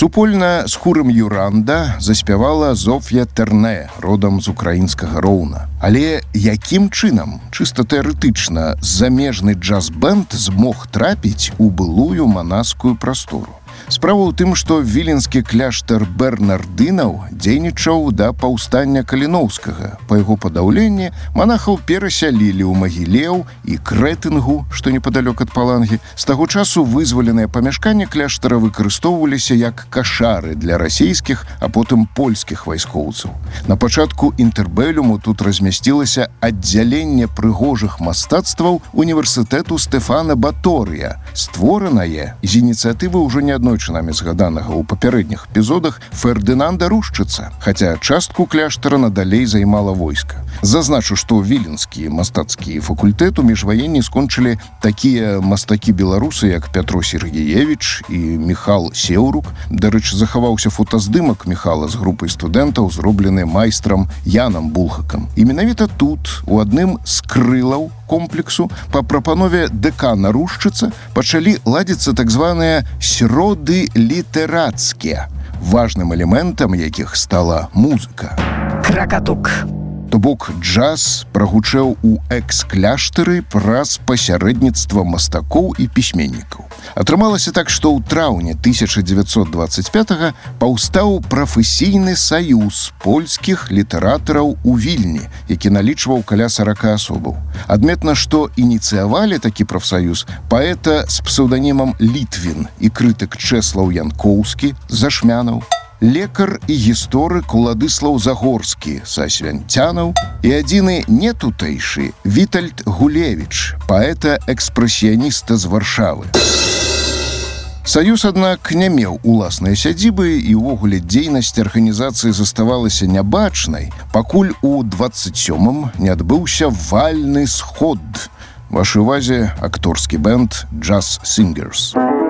Супольна з хорам Юранда заспявала Зоф'я Терне, родам з украінскага Роўна. Але якім чынам, чыста тэарэтычна, замежны джаз-бэнд змог трапіць у былую манаскую прастору? Справа ў тым, што віленскі кляштар бернардынаў дзейнічаў да паўстання Каліноўскага. Па яго падаўленні манахаў перасялілі ў Магілеў і Крэтынгу, што непадалёк ад Палангі. З таго часу вызваленыя памяшканні кляштара выкарыстоўваліся як кашары для расійскіх, а потым польскіх вайскоўцаў. На пачатку інтэрбэлюму тут размясцілася аддзяленне прыгожых мастацтваў універсітэту Стэфана Баторыя, створанае з ініцыятывы ўжо не аднойчы намі згаданага ў папярэдніх эпізодах Фердынанда Рушчыца, хаця частку кляштара надалей займала войска. Зазначу, што віленскі мастацкі факультэт у міжваенні скончылі такія мастакі-беларусы, як Пятро Сергеевич і Міхал Сеўрук. Дарэчы, захаваўся фотаздымак Міхала з групай студэнтаў, зроблены майстрам Янам Булгакам. І менавіта тут, у адным з крылаў комплексу, па прапанове дэкана Рушчыца пачалі ладзіцца так званыя сроды літэрацкія, важным элементам якіх стала музыка. Кракатук. То бок джаз прагучэў у экс-кляштары праз пасярэдніцтва мастакоў і пісьменнікаў. Атрымалася так, што ў траўні 1925-га паўстаў прафесійны саюз польскіх літаратараў у Вільні, які налічваў каля 40 асобаў. Адметна, што ініцыявалі такі прафсаюз паэта з псеўданімам Літвін і крытык Чэслаў Янкоўскі з Ашмянаў, лекар і гісторык Уладыслаў Загорскі са Свянцянаў і адзіны нетутэйшы Вітальд Гулевіч, паэта-экспрэсіяніста з Варшавы. Саюз, аднак, не меў уласнай сядзібы, і ўвогуле дзейнасць арганізацыі заставалася нябачнай, пакуль у 27-м не адбыўся вальны сход. Вашай увазе акторскі бэнд «Джаз Сінгерс».